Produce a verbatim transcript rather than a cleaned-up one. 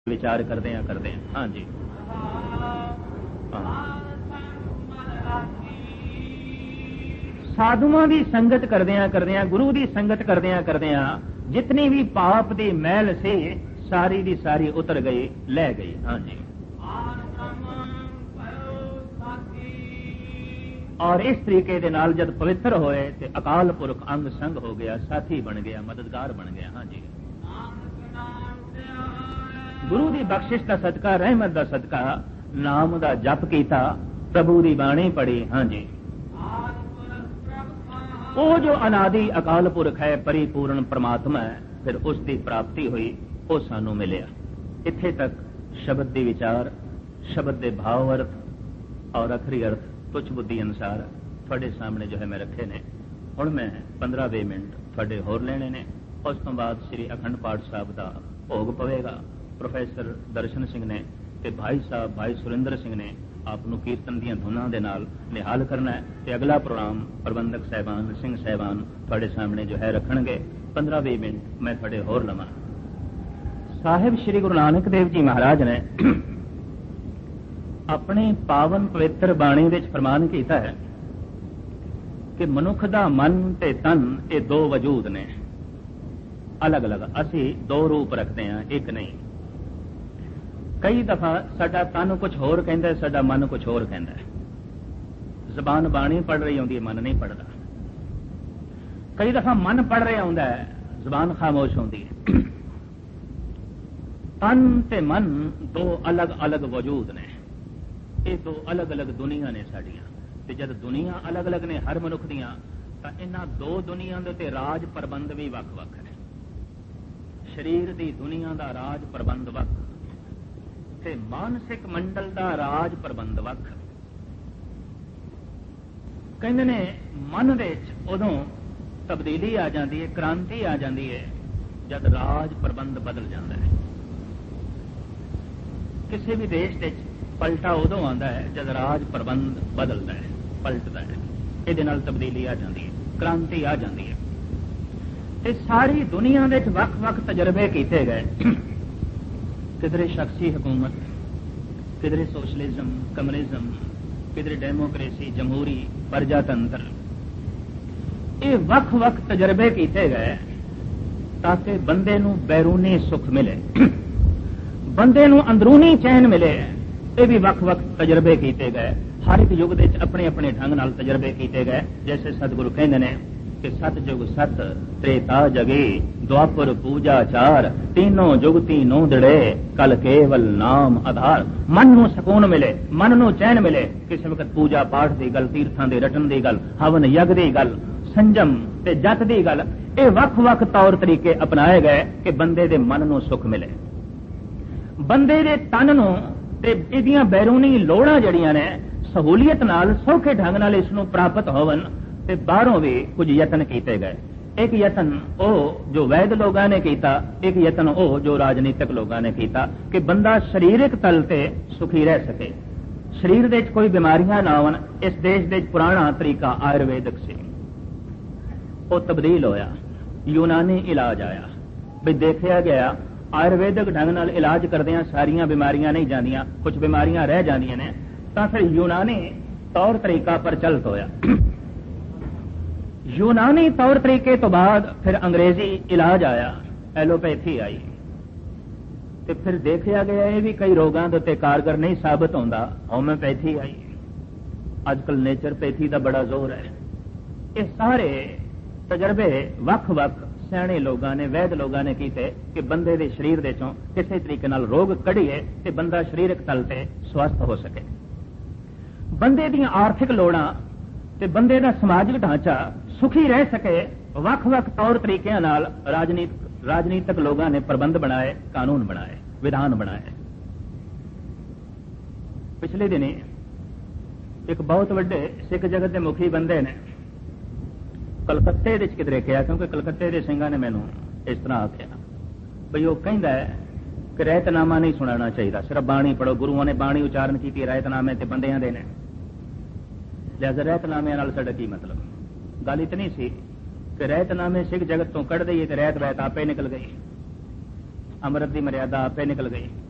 विचार करते हैं करते हैं हाँ जी हाँ। साधुओं की संगत करदियां करदियां गुरु की संगत करदियां करदियां जितनी भी पाप की मैल से सारी की सारी उतर गई लै गई। हाँ जी। और इस तरीके दे नाल जब पवित्र होए ते अकाल पुरख अंग संग हो गया, साथी बन गया, मददगार बन गया। हाँ जी। गुरु की बख्शिश का सदका, रहमत का सदका, नाम का जप किया, प्रभु की बाणी पढ़ी। हाँ जी। वो जो अनादि अकाल पुरख है, परिपूर्ण परमात्मा है, फिर उसकी प्राप्ति हुई, वो सानू मिलिया। इत्थे तक शब्द के विचार, शब्द के भाव अर्थ और अखरी अर्थ तुच्छ बुद्धि अनुसार थोड़े सामने जो है मैं रखे ने। हुण मैं पंद्रह बीस मिनट थोड़े होर लेने ने। उस तो बाद श्री अखंड पाठ साहब का भोग पवेगा। प्रोफैसर दर्शन सिंह ने ते भाई साहब भाई सुरेंद्र सिंह ने आपनों कीर्तन दी धुनां दे नाल निहाल करना है। ते अगला प्रोग्राम प्रबंधक साहबान सिंह साहबान थोड़े सामने जो है रखणगे। पंद्रह बीस मिनट मैं थोड़े होर लवां। साहिब श्री गुरु नानक देव जी महाराज ने अपनी पावन पवित्र बाणी विच फरमान कीता है कि मनुख दा मन ते तन ये दो वजूद ने, अलग अलग। असी दो रूप रखते हैं, एक नहीं। कई दफा साडा तन कुछ होर कहंदा है, साडा मन कुछ होर कहंदा है। जबान बाणी पढ़ रही होंदी है, मन नहीं पढ़ता। कई दफा मन पढ़ रहा होंदा है, जबान खामोश होंदी है। तन ते मन दो अलग अलग वजूद ने, ये दो अलग अलग दुनिया ने साड़ियां। ते जब दुनिया अलग अलग ने हर मनुख दियां, तां इन्हां दो दुनिया दे ते राज प्रबंध भी वख वख ने। शरीर दी दुनिया दा राज प्रबंध वख ते मानसिक मंडल दा राज प्रबंध वख। कहंदे ने मन विच उदों तब्दीली आ जाती है, क्रांति आ जाती है, जब राज प्रबंध बदल जाता है। किसी भी देश विच पलटा उदों आता है जब राज प्रबंध बदलता है, पलटता है। ये नाल तब्दीली आ जाती है, क्रांति आ जाती है। ते सारी दुनिया में वख वख तजर्बे किए गए। किधरे शख्सी हुकूमत, किधरे सोशलिज्म, कम्युनिज्म, किधरे डेमोक्रेसी, जमहूरी, प्रजातंत्र। ये वख वख तजर्बे किए गए ताकि बंदे नूं बैरूनी सुख मिले, बंदे नूं अंदरूनी चैन मिले। ये भी वख वख तजर्बे किए गए। हर एक युग के अपने अपने ढंग नाल तजर्बे किए गए। जैसे सतगुरु कहते हैं कि सत जुग सत त्रेता जगे, द्वापर पूजा चार, तीनों जुग तीनों दड़े, कल केवल नाम आधार। मन नूं सुकून मिले, मन नूं चैन मिले। किसी वक्त पूजा पाठ की गल, तीर्थां दे रटन की गल, हवन यज्ञ की गल, संजम ते जत की गल, ये वख वख तौर तरीके अपनाए गए कि बंदे दे मन नूं सुख मिले। बंदे दे तन नूं ते इहदियां बैरूनी लोड़ां जड़ियां ने सहूलियत नाल सौखे ढंग नाल इसनूं प्राप्त होवन ते बाहरों भी कुछ यतन किए गए। एक यतन ओ जो वैद लोगों ने किया, एक यतन ओ जो राजनीतिक लोगों ने किया कि बंदा शरीरक तल ते सुखी रह सके, शरीर दे कोई बीमारियां ना आवन। इस देश दे पुराना तरीका आयुर्वेदिक से वो तब्दील होया, यूनानी इलाज आया। भी देखा गया आयुर्वेदिक ढंग नाल इलाज करदियां सारियां बीमारियां नहीं जांदियां, कुछ बीमारियां रह जांदियां ने। तां फिर यूनानी तौर तरीका प्रचलित होया। यूनानी तौर तरीके तो बाद फिर अंग्रेजी इलाज आया, एलोपैथी आई। ते फिर देखा गया ये भी कई रोगों के उत्ते कारगर नहीं साबित होंदा, होम्योपैथी आई। अजकल नेचरपैथी का बड़ा जोर है। ये सारे तजर्बे वख वख सियाणे लोगों ने, वैद लोगों ने किए कि बंदे दे शरीर दे चों किसी तरीके नाल रोग कढ़ीए ते बंदा शरीरक तल ते स्वस्थ हो सके। बंदे दी आर्थिक लोड़ां ते बंदे दा समाजिक ढांचा सुखी रह सके, वख वख तौर तरीकों नाल राजनीतिक राजनीतिक लोगों ने प्रबंध बनाए, कानून बनाए, विधान बनाए। पिछले दिनी एक बहुत वड्डे सिख जगत के मुखी बंदे ने कलकत्ते विच किधरे कहा, क्योंकि कलकत्ते के सिंघां ने मैनूं इस तरह आख्या बई वो कहंदा है कि रहतनामा नहीं सुनाना चाहिए, सिर्फ बाणी पढ़ो। गुरुओं ने बाणी उचारण की, रहतनामे ते बंदियां दे ने, लिहाजा रहतनामे नाल साडा की मतलब। गल इतनी सी कि रहतनामे सिख जगत तो कढ़ दईए ते रहत वैत आपे निकल गई, अमृत की मर्यादा आपे निकल गई।